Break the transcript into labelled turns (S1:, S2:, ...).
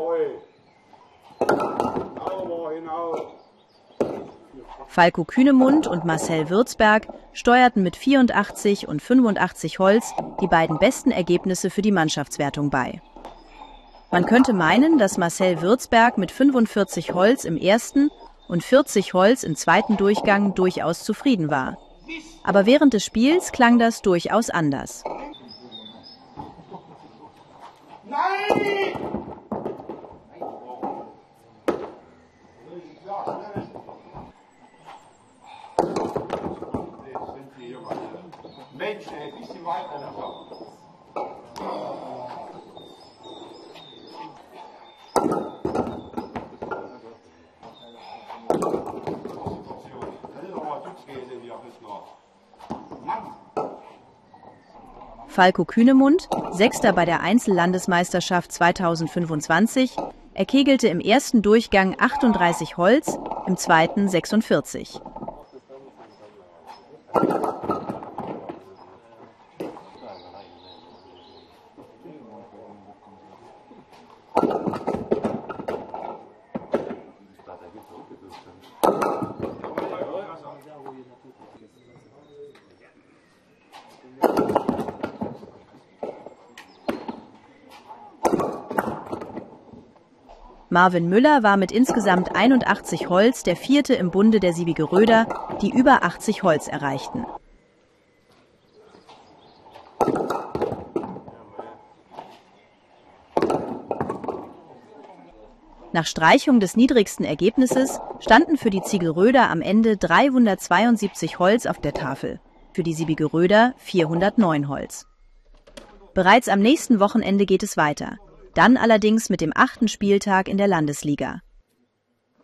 S1: Falco Kühnemund und Marcel Würzberg steuerten mit 84 und 85 Holz die beiden besten Ergebnisse für die Mannschaftswertung bei. Man könnte meinen, dass Marcel Würzberg mit 45 Holz im ersten und 40 Holz im zweiten Durchgang durchaus zufrieden war. Aber während des Spiels klang das durchaus anders.
S2: Nein! Mensch, ein bisschen weiter davon.
S1: Falco Kühnemund, Sechster bei der Einzellandesmeisterschaft 2025, erkegelte im ersten Durchgang 38 Holz, im zweiten 46. Marvin Müller war mit insgesamt 81 Holz der Vierte im Bunde der Siebigeröder, die über 80 Holz erreichten. Nach Streichung des niedrigsten Ergebnisses standen für die Ziegelröder am Ende 372 Holz auf der Tafel, für die Siebigeröder 409 Holz. Bereits am nächsten Wochenende geht es weiter. Dann allerdings mit dem 8. Spieltag in der Landesliga.